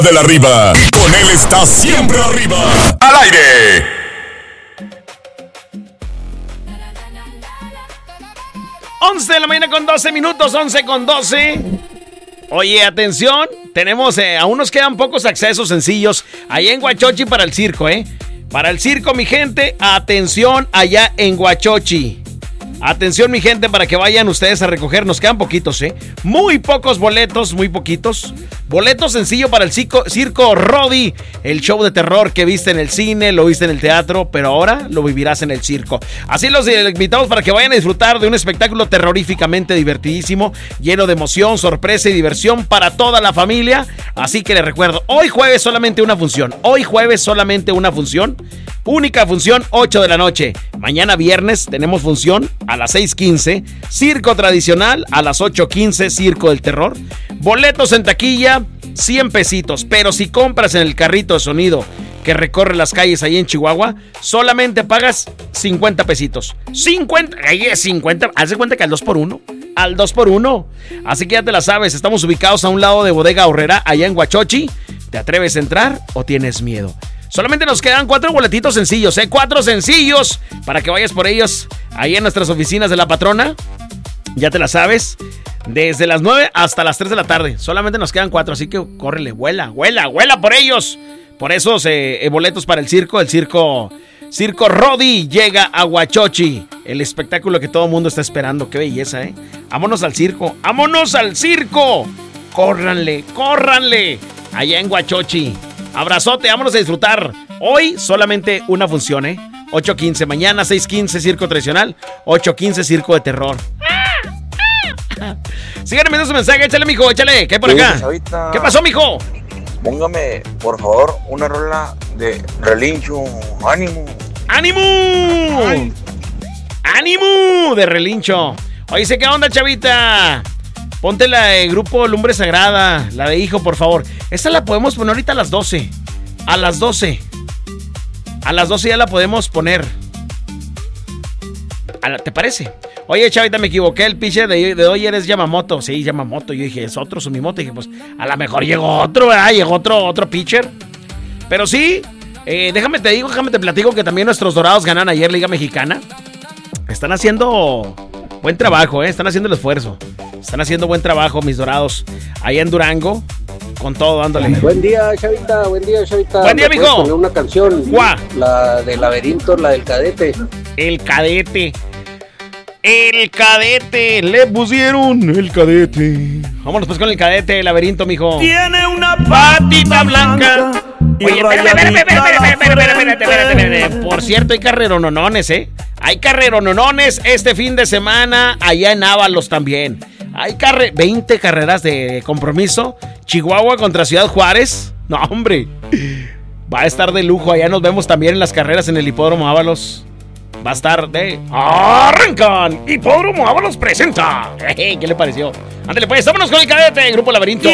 Del arriba, con él está siempre arriba, al aire. Once de la mañana con 12 minutos, 11 con 12. Oye, atención, tenemos, aún nos quedan pocos accesos sencillos allá en Huachochi para el circo, Para el circo, mi gente, atención allá en Huachochi. Atención, mi gente, para que vayan ustedes a recoger. Nos quedan poquitos, muy pocos boletos, muy poquitos. Boleto sencillo para el circo Rodi. El show de terror que viste en el cine, lo viste en el teatro, pero ahora lo vivirás en el circo. Así los invitamos para que vayan a disfrutar de un espectáculo terroríficamente divertidísimo, lleno de emoción, sorpresa y diversión para toda la familia. Así que les recuerdo, hoy jueves solamente una función. Única función, 8 de la noche. Mañana viernes tenemos función a las 6:15. Circo tradicional a las 8:15. Circo del terror. Boletos en taquilla, 100 pesitos. Pero si compras en el carrito de sonido que recorre las calles ahí en Chihuahua, solamente pagas 50 pesitos. 50, ahí es 50. Haz de cuenta que al 2x1. Al 2x1. Así que ya te la sabes. Estamos ubicados a un lado de Bodega Aurrera, allá en Huachochi. ¿Te atreves a entrar o tienes miedo? Solamente nos quedan 4 boletitos sencillos, 4 sencillos para que vayas por ellos ahí en nuestras oficinas de La Patrona. Ya te la sabes, desde las 9 hasta las 3 de la tarde. Solamente nos quedan 4, así que córrele, vuela por ellos. Por esos boletos para el circo Circo Rodi llega a Huachochi. El espectáculo que todo el mundo está esperando. Qué belleza, Vámonos al circo, Córranle, allá en Huachochi. Abrazote, vámonos a disfrutar. Hoy solamente una función, 8:15, mañana 6:15 circo tradicional, 8:15 circo de terror. Sigan enviando su mensaje, échale, mijo, échale. ¿Qué hay por acá? ¿Qué pasó, mijo? Póngame, por favor, una rola de Relincho. ¡Ánimo! ¡Ánimo! ¡Ánimo! De Relincho. Oye, ¿qué onda, chavita? Ponte la de Grupo Lumbre Sagrada, la de Hijo, por favor. Esta la podemos poner ahorita a las 12. A las 12 ya la podemos poner. ¿Te parece? Oye, chavita, me equivoqué. El pitcher de hoy eres Yamamoto. Sí, Yamamoto. Yo dije, es otro Sumimoto. Y dije, pues, a lo mejor llegó otro, ¿verdad? Llegó otro pitcher. Pero sí, déjame te platico que también nuestros Dorados ganan ayer Liga Mexicana. Están haciendo buen trabajo, están haciendo el esfuerzo. Están haciendo buen trabajo, mis Dorados. Allá en Durango, con todo dándole. Buen día, chavita. Buen día, mijo. Poner una canción. ¡Guau! La del Laberinto, la del Cadete. El Cadete. Le pusieron el Cadete. Vámonos pues con el Cadete, el Laberinto, mijo. Tiene una patita blanca. Oye, espérate. Por cierto, hay carrerononones, Hay carrerononones este fin de semana allá en Ábalos también. Hay 20 carreras de compromiso. Chihuahua contra Ciudad Juárez. No, hombre. Va a estar de lujo. Allá nos vemos también en las carreras en el Hipódromo Ábalos. Va a estar de... ¡Arrancan! Hipódromo Ábalos presenta. ¿Qué le pareció? Ándale pues, vámonos con el Cadete, Grupo Laberinto.